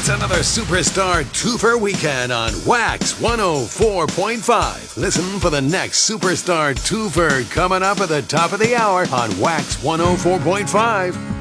another Superstar Twofer weekend on Wax 104.5. Listen for the next Superstar Twofer coming up at the top of the hour on Wax 104.5.